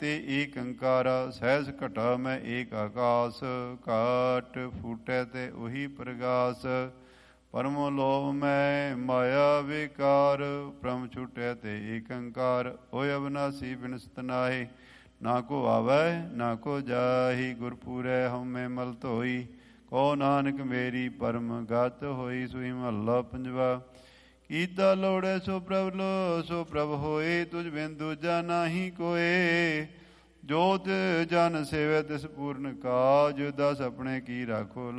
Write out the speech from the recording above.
ਤੇ ਏਕ ਅੰਕਾਰ। ਸਹਿਜ ਘਟਾ ਮੈਂ ਏਕ ਆਕਾਸ। ਘਾਟ ਫੂਟੈ ਤੇ ਉਹੀ ਪ੍ਰਗਾਸ। ਪਰਮੋ ਲੋਭ ਮੈਂ ਮਾਇਆ ਵਿਕਾਰ। ਭ੍ਰਮ ਛੁਟੈ ਤੇ ਏਕ ਅੰਕਾਰ। ਹੋਇ ਅਬਨਾਸੀ ਬਿਨਸਤ ਨਾਹੀ। ਨਾ ਕੋ ਆਵੈ ਨਾ ਕੋ ਜਾਹੀ। ਗੁਰ ਪੂਰੈ ਹਉਮੈ ਮਲ ਧੋਈ। ਕਹੋ ਨਾਨਕ ਮੇਰੀ ਪਰਮ ਗਤ ਹੋਈ। ਸੋਈ ਮਹੱਲਾ ਪੰਜਵਾ। ਕੀਤਾ ਲੋੜੈ ਸੋ ਪ੍ਰਭ ਲੋ ਸੋ ਪ੍ਰਭ ਹੋਏ। ਤੁਝ ਬਿਨ ਦੂਜਾ ਨਾਹੀ ਕੋਏ। ਜੋ ਤਿਸ ਜਨ ਸੇਵੈ ਤਿਸ ਪੂਰਨ ਕਾਜ। ਦਸ ਆਪਣੇ ਕੀ ਰਾਖੋ